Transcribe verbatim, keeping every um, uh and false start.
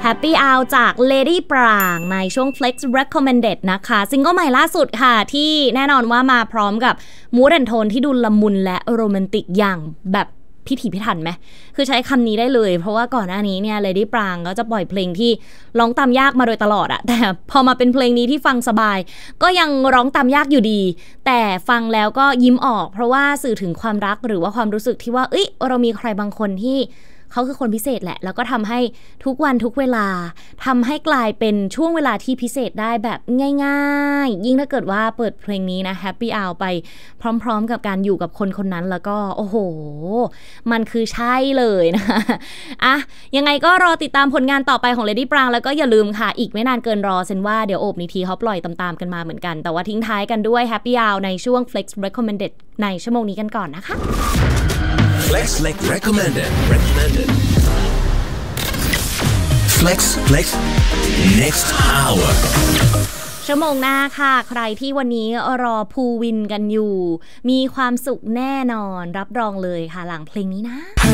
Happy Hour จาก Lady ปรางในช่วง Flex Recommended นะคะซิงเกิลใหม่ล่าสุดค่ะที่แน่นอนว่ามาพร้อมกับมูดแอนโทนที่ดูละมุนและโรแมนติกอย่างแบบพิถีพิถันไหมคือใช้คำนี้ได้เลยเพราะว่าก่อนหน้านี้เนี่ย Lady ปรางก็จะปล่อยเพลงที่ร้องตามยากมาโดยตลอดอะแต่พอมาเป็นเพลงนี้ที่ฟังสบายก็ยังร้องตามยากอยู่ดีแต่ฟังแล้วก็ยิ้มออกเพราะว่าสื่อถึงความรักหรือว่าความรู้สึกที่ว่าเอ้ยเรามีใครบางคนที่เขาคือคนพิเศษแหละแล้วก็ทำให้ทุกวันทุกเวลาทำให้กลายเป็นช่วงเวลาที่พิเศษได้แบบง่ายๆยิ่งถ้าเกิดว่าเปิดเพลงนี้นะ Happy Hour ไปพร้อมๆกับการอยู่กับคนคนนั้นแล้วก็โอ้โหมันคือใช่เลยนะอ่ะยังไงก็รอติดตามผลงานต่อไปของ Lady ปรางแล้วก็อย่าลืมค่ะอีกไม่นานเกินรอเซนว่าเดี๋ยวโอบนิธีเขาปล่อยตามๆกันมาเหมือนกันแต่ว่าทิ้งท้ายกันด้วย Happy Hour ในช่วง Flex Recommended ในชั่วโมงนี้กันก่อนนะคะ Flex Flex Recommended Recommended Flex Flex Next Hour ชั่วโมงหน้าค่ะใครที่วันนี้รอพูวินกันอยู่มีความสุขแน่นอนรับรองเลยค่ะหลังเพลงนี้นะ